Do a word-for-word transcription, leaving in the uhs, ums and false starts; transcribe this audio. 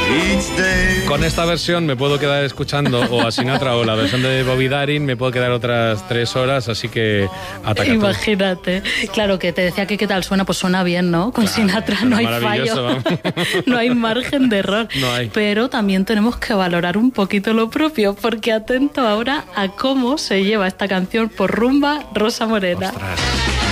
Con esta versión me puedo quedar escuchando o a Sinatra o la versión de Bobby Darin, me puedo quedar otras tres horas, así que ataca. Imagínate. Claro, que te decía que qué tal suena, pues suena bien, ¿no? Con claro, Sinatra no hay fallo. No hay margen de error. No hay. Pero también tenemos que valorar un poquito lo propio, porque atento ahora a cómo se lleva esta canción por rumba Rosa Morena. Ostras.